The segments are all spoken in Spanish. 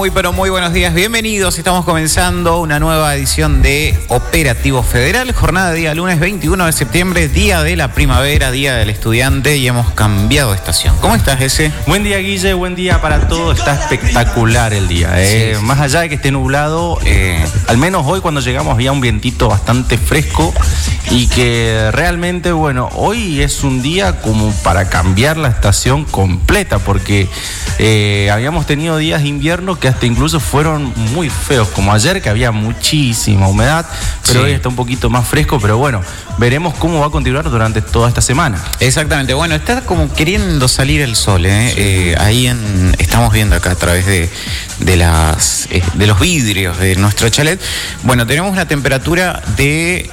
Muy buenos días, bienvenidos. Estamos comenzando una nueva edición de Operativo Federal, jornada de día lunes 21 de septiembre, día de la primavera, día del estudiante, y hemos cambiado de estación. ¿Cómo estás, Ese? Buen día, Guille, buen día para todos. Está espectacular el día. Sí. Más allá de que esté nublado, al menos hoy cuando llegamos había un vientito bastante fresco y que realmente, bueno, hoy es un día como para cambiar la estación completa, porque habíamos tenido días de invierno que hasta incluso fueron muy feos, como ayer, que había muchísima humedad, pero sí, hoy está un poquito más fresco, pero bueno, veremos cómo va a continuar durante toda esta semana. Exactamente, bueno, está como queriendo salir el sol, ¿eh? Sí. Estamos viendo acá a través de los vidrios de nuestro chalet. Bueno, tenemos una temperatura de,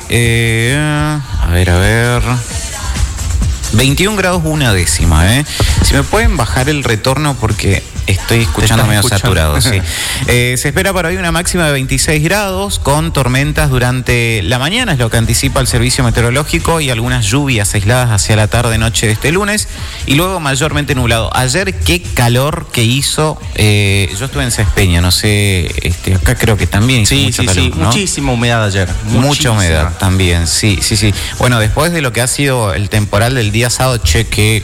21 grados 1/10, ¿eh? Si me pueden bajar el retorno porque estoy escuchando medio saturado, sí. Se espera para hoy una máxima de 26 grados con tormentas durante la mañana, es lo que anticipa el servicio meteorológico, y algunas lluvias aisladas hacia la tarde-noche de este lunes, y luego mayormente nublado. Ayer qué calor que hizo, yo estuve en Cespeña, no sé, acá creo que también hizo mucho calor, ¿no? Muchísima humedad ayer. Mucha humedad también, sí. Bueno, después de lo que ha sido el temporal del día sábado, qué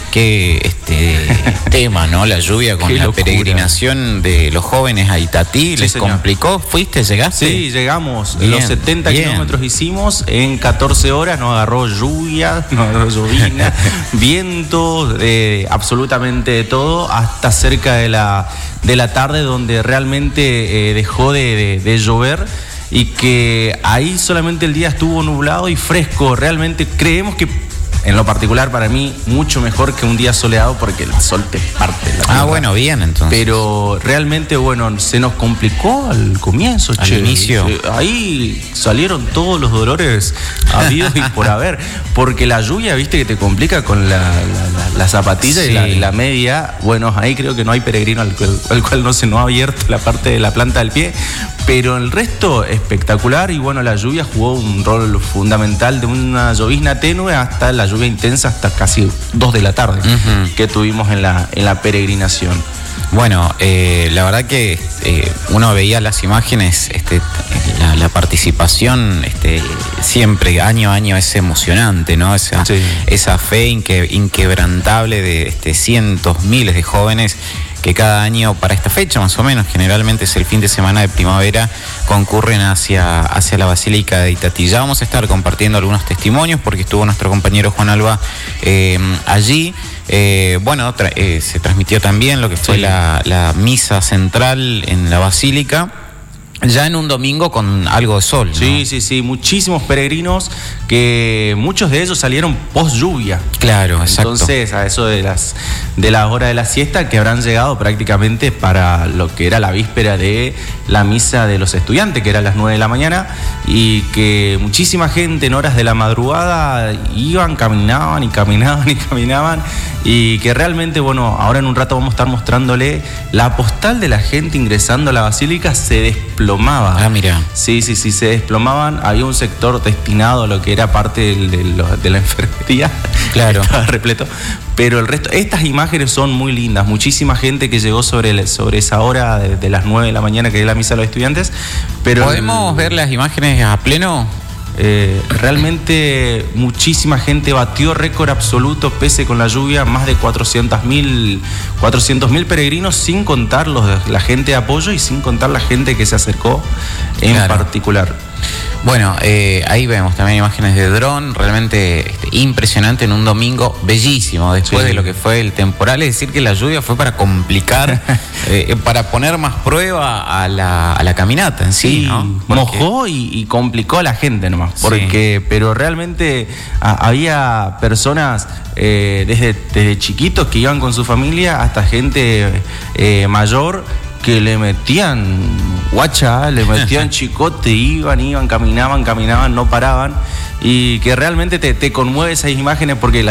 tema, ¿no? La lluvia con la peregrinación de los jóvenes a Itatí, sí, les señor. ¿Complicó? ¿Fuiste? ¿Llegaste? Sí, llegamos. Bien, los 70 kilómetros hicimos en 14 horas, nos agarró lluvia, nos agarró llovina, viento, absolutamente de todo, hasta cerca de la tarde, donde realmente dejó de llover, y que ahí solamente el día estuvo nublado y fresco. Realmente creemos que, en lo particular para mí, mucho mejor que un día soleado, porque el sol te parte la tierra. Bueno, bien, entonces. Pero realmente, bueno, se nos complicó al comienzo, al inicio. Ahí salieron todos los dolores habidos y por haber, porque la lluvia, viste, que te complica con la zapatilla, sí, y la media. Bueno, ahí creo que no hay peregrino al cual no se nos ha abierto la parte de la planta del pie. Pero el resto espectacular, y bueno, la lluvia jugó un rol fundamental, de una llovizna tenue hasta la lluvia intensa, hasta casi 2 de la tarde, que tuvimos en la peregrinación. Bueno, la verdad que uno veía las imágenes, la participación siempre, año a año, es emocionante, ¿no? Esa fe inquebrantable de cientos, miles de jóvenes que cada año para esta fecha, más o menos, generalmente es el fin de semana de primavera, concurren hacia la Basílica de Itatí. Ya vamos a estar compartiendo algunos testimonios porque estuvo nuestro compañero Juan Alba allí. Se transmitió también lo que fue la misa central en la Basílica, ya en un domingo con algo de sol, ¿no? Sí, muchísimos peregrinos, que muchos de ellos salieron post lluvia. Claro, exacto. Entonces, a eso de la hora de la siesta, que habrán llegado prácticamente para lo que era la víspera de la misa de los estudiantes, que era a las 9 de la mañana, y que muchísima gente en horas de la madrugada caminaban, y que realmente, bueno, ahora en un rato vamos a estar mostrándole la postal de la gente ingresando a la basílica. Se desplomaba. Mira. Sí, se desplomaban. Había un sector destinado a lo que era parte de la enfermería. Claro. Estaba repleto. Pero el resto, estas imágenes son muy lindas. Muchísima gente que llegó sobre esa hora de las 9 de la mañana, que es la misa de los estudiantes. Pero ¿podemos ver las imágenes a pleno? Realmente muchísima gente, batió récord absoluto pese con la lluvia, más de 400.000 peregrinos, sin contar la gente de apoyo y sin contar la gente que se acercó en particular. Bueno, ahí vemos también imágenes de dron, realmente impresionante en un domingo bellísimo, después de lo que fue el temporal. Es decir, que la lluvia fue para complicar, para poner más prueba a la caminata en sí, ¿no? Mojó y complicó a la gente nomás, pero realmente había personas desde chiquitos que iban con su familia hasta gente mayor, que le metían guacha, le metían chicote, iban, caminaban, no paraban, y que realmente te conmueve esas imágenes, porque